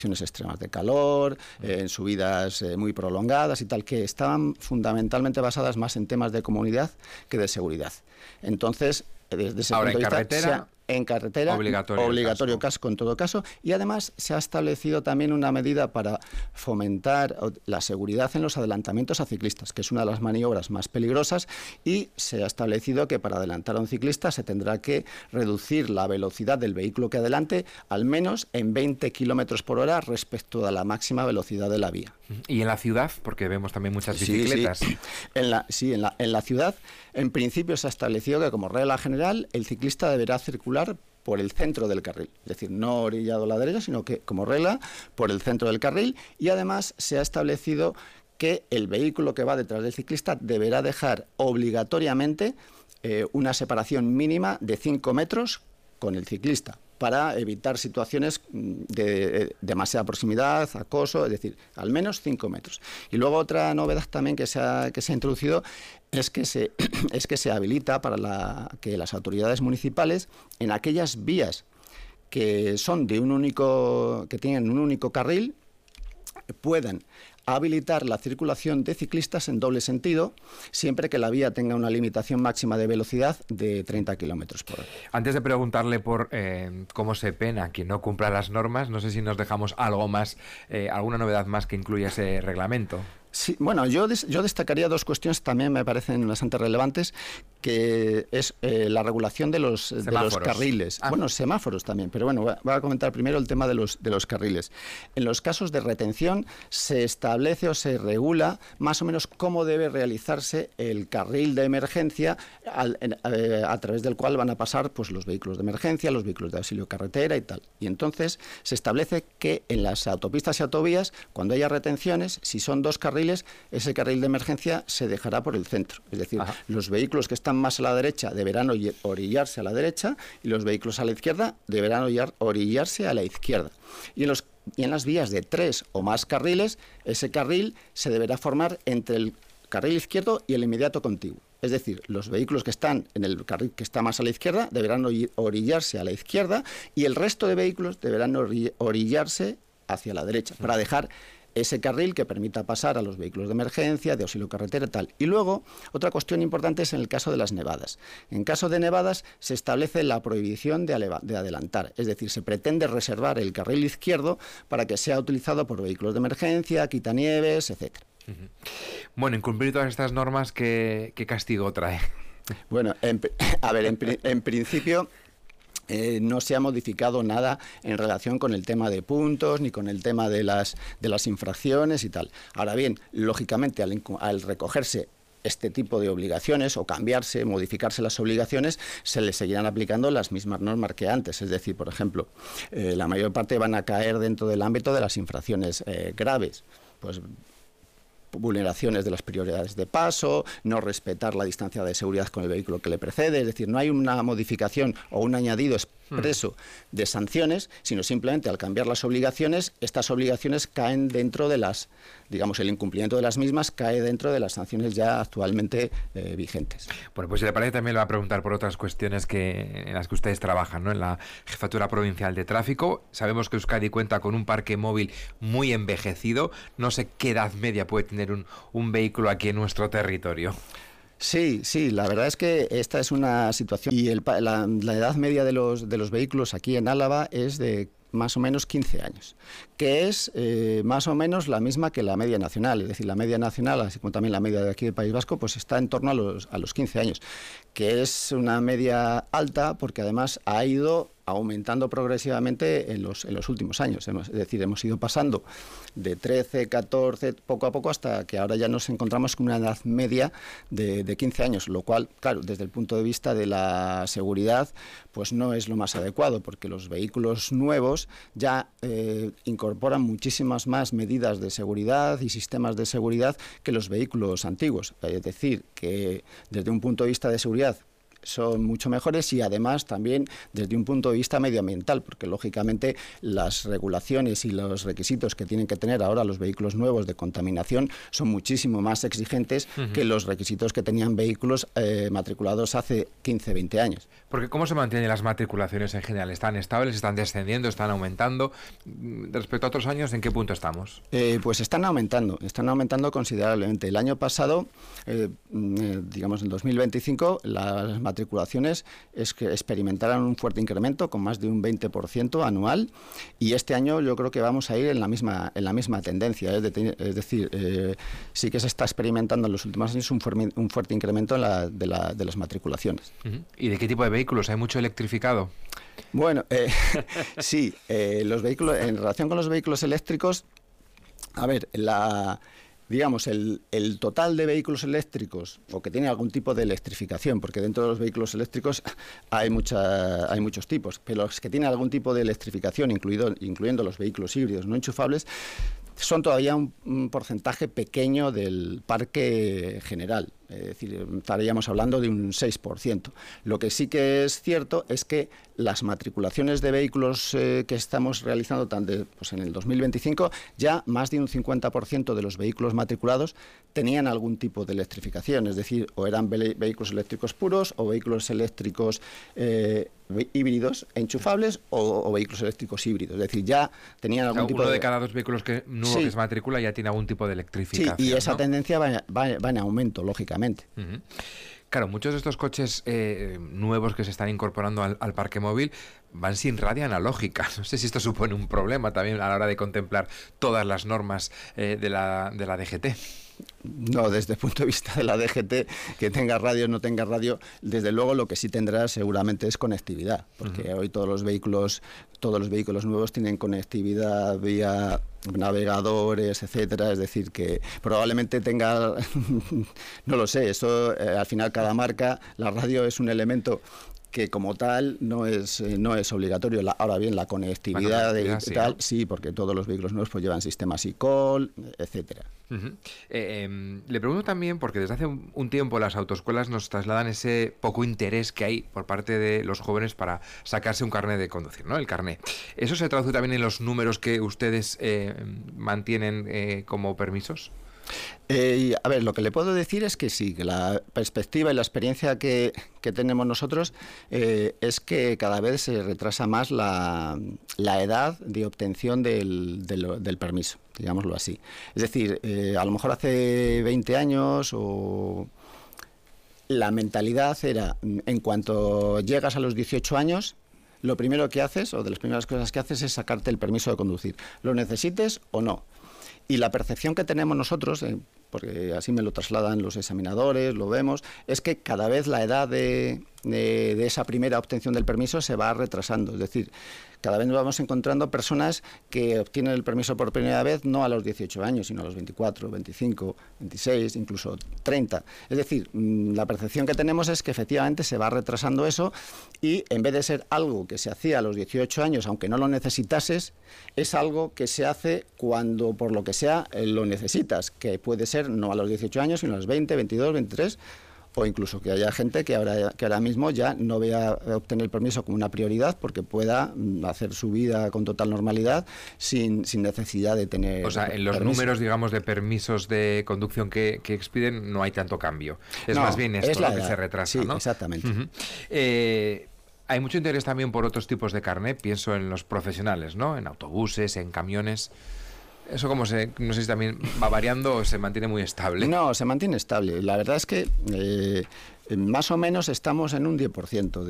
extremas de calor, en subidas muy prolongadas y tal, que estaban fundamentalmente basadas más en temas de comodidad que de seguridad. Entonces, desde ese ahora, punto de vista, en carretera, obligatorio casco en todo caso, y además se ha establecido también una medida para fomentar la seguridad en los adelantamientos a ciclistas, que es una de las maniobras más peligrosas, y se ha establecido que para adelantar a un ciclista se tendrá que reducir la velocidad del vehículo que adelante al menos en 20 kilómetros por hora respecto a la máxima velocidad de la vía. ¿Y en la ciudad? Porque vemos también muchas bicicletas. Sí. En la ciudad, en principio se ha establecido que como regla general el ciclista deberá circular por el centro del carril, es decir, no orillado a la derecha, sino que como regla por el centro del carril, y además se ha establecido que el vehículo que va detrás del ciclista deberá dejar obligatoriamente una separación mínima de 5 metros con el ciclista, para evitar situaciones de demasiada proximidad, acoso, es decir, al menos 5 metros. Y luego otra novedad también que se ha introducido es que se habilita para que las autoridades municipales, en aquellas vías que son que tienen un único carril, puedan habilitar la circulación de ciclistas en doble sentido, siempre que la vía tenga una limitación máxima de velocidad de 30 kilómetros por hora. Antes de preguntarle por cómo se pena quien no cumpla las normas, no sé si nos dejamos algo más, alguna novedad más que incluya ese reglamento. Sí, bueno, yo destacaría dos cuestiones que también me parecen bastante relevantes, que es la regulación de los carriles. Bueno, semáforos también, pero bueno, voy a comentar primero el tema de los carriles. En los casos de retención se establece o se regula más o menos cómo debe realizarse el carril de emergencia a través del cual van a pasar pues los vehículos de emergencia, los vehículos de auxilio carretera y tal. Y entonces se establece que en las autopistas y autovías, cuando haya retenciones, si son dos carriles, ese carril de emergencia se dejará por el centro. Es decir, los vehículos que están más a la derecha deberán orillarse a la derecha y los vehículos a la izquierda deberán orillarse a la izquierda. Y en las vías de 3 o más carriles, ese carril se deberá formar entre el carril izquierdo y el inmediato contiguo. Es decir, los vehículos que están en el carril que está más a la izquierda deberán orillarse a la izquierda y el resto de vehículos deberán orillarse hacia la derecha para dejar ese carril que permita pasar a los vehículos de emergencia, de auxilio carretera y tal. Y luego, otra cuestión importante es en el caso de las nevadas. En caso de nevadas se establece la prohibición de adelantar, es decir, se pretende reservar el carril izquierdo para que sea utilizado por vehículos de emergencia, quitanieves, etcétera. Bueno, incumplir todas estas normas, ¿qué castigo trae? Bueno, en principio no se ha modificado nada en relación con el tema de puntos ni con el tema de las infracciones y tal. Ahora bien, lógicamente al recogerse este tipo de obligaciones o modificarse las obligaciones, se le seguirán aplicando las mismas normas que antes. Es decir, por ejemplo, la mayor parte van a caer dentro del ámbito de las infracciones graves. Pues vulneraciones de las prioridades de paso, no respetar la distancia de seguridad con el vehículo que le precede, es decir, no hay una modificación o un añadido expreso de sanciones, sino simplemente al cambiar las obligaciones, estas obligaciones caen dentro de el incumplimiento de las mismas cae dentro de las sanciones ya actualmente vigentes. Bueno, pues si le parece también le voy a preguntar por otras cuestiones en las que ustedes trabajan, ¿no? En la Jefatura Provincial de Tráfico. Sabemos que Euskadi cuenta con un parque móvil muy envejecido. No sé qué edad media puede tener un vehículo aquí en nuestro territorio. Sí, la verdad es que esta es una situación y la edad media de los vehículos aquí en Álava es de más o menos 15 años, que es más o menos la misma que la media nacional, es decir, la media nacional, así como también la media de aquí del País Vasco, pues está en torno a los 15 años, que es una media alta porque además ha ido aumentando progresivamente en los últimos años. Es decir, hemos ido pasando de 13, 14, poco a poco, hasta que ahora ya nos encontramos con una edad media de 15 años, lo cual, claro, desde el punto de vista de la seguridad, pues no es lo más adecuado, porque los vehículos nuevos ya incorporan muchísimas más medidas de seguridad y sistemas de seguridad que los vehículos antiguos. Es decir, que desde un punto de vista de seguridad, son mucho mejores y además también desde un punto de vista medioambiental, porque lógicamente las regulaciones y los requisitos que tienen que tener ahora los vehículos nuevos de contaminación son muchísimo más exigentes que los requisitos que tenían vehículos matriculados hace 15, 20 años. Porque ¿cómo se mantienen las matriculaciones en general? ¿Están estables, están descendiendo, están aumentando? Respecto a otros años, ¿en qué punto estamos? Pues están aumentando considerablemente. El año pasado, digamos en 2025, las matriculaciones experimentaron un fuerte incremento con más de un 20% anual, y este año yo creo que vamos a ir en la misma tendencia. Es decir, sí que se está experimentando en los últimos años un fuerte incremento de las matriculaciones. ¿Y de qué tipo de vehículos? ¿Hay mucho electrificado? Bueno, sí, los vehículos, en relación con los vehículos eléctricos, a ver, digamos, el total de vehículos eléctricos o que tienen algún tipo de electrificación, porque dentro de los vehículos eléctricos hay muchos tipos, pero los que tienen algún tipo de electrificación, incluyendo los vehículos híbridos no enchufables, son todavía un porcentaje pequeño del parque general. Es decir, estaríamos hablando de un 6%. Lo que sí que es cierto es que las matriculaciones de vehículos que estamos realizando pues en el 2025, ya más de un 50% de los vehículos matriculados tenían algún tipo de electrificación, es decir, o eran vehículos eléctricos puros o vehículos eléctricos híbridos enchufables o vehículos eléctricos híbridos. Es decir, ya tenían algún tipo de... Uno de cada dos vehículos nuevos que se matricula ya tiene algún tipo de electrificación. Sí, y esa tendencia va en aumento, lógicamente. Claro, muchos de estos coches nuevos que se están incorporando al parque móvil van sin radio analógica. No sé si esto supone un problema también a la hora de contemplar todas las normas de la DGT. No, desde el punto de vista de la DGT, que tenga radio o no tenga radio, desde luego lo que sí tendrá seguramente es conectividad, porque hoy todos los vehículos nuevos tienen conectividad vía navegadores, etcétera, es decir, que probablemente tenga, no lo sé, eso al final cada marca, la radio es un elemento que como tal no es obligatorio. Ahora bien, la conectividad y tal, sí, porque todos los vehículos nuevos pues llevan sistemas eCall, etcétera. Le pregunto también, porque desde hace un tiempo las autoescuelas nos trasladan ese poco interés que hay por parte de los jóvenes para sacarse un carnet de conducir, ¿no? El carnet. ¿Eso se traduce también en los números que ustedes mantienen como permisos? A ver, lo que le puedo decir es que sí, que la perspectiva y la experiencia que tenemos nosotros es que cada vez se retrasa más la edad de obtención del permiso, digámoslo así. Es decir, a lo mejor hace 20 años la mentalidad era, en cuanto llegas a los 18 años, lo primero que haces, o de las primeras cosas que haces, es sacarte el permiso de conducir, lo necesites o no. Y la percepción que tenemos nosotros, porque así me lo trasladan los examinadores, lo vemos, es que cada vez la edad de esa primera obtención del permiso se va retrasando. Es decir, cada vez nos vamos encontrando personas que obtienen el permiso por primera vez no a los 18 años, sino a los 24, 25, 26, incluso 30. Es decir, la percepción que tenemos es que efectivamente se va retrasando eso y en vez de ser algo que se hacía a los 18 años, aunque no lo necesitases, es algo que se hace cuando, por lo que sea, lo necesitas, que puede ser no a los 18 años, sino a los 20, 22, 23, o incluso que haya gente que ahora mismo ya no vea obtener el permiso como una prioridad porque pueda hacer su vida con total normalidad sin necesidad de tener... O sea, en los números, digamos, de permisos de conducción que expiden no hay tanto cambio. Es más bien esto lo que se retrasa, sí, ¿no? Exactamente. Hay mucho interés también por otros tipos de carnet, pienso en los profesionales, ¿no? En autobuses, en camiones... ¿Eso no sé si también va variando o se mantiene muy estable? No, se mantiene estable. La verdad es que más o menos estamos en un 10%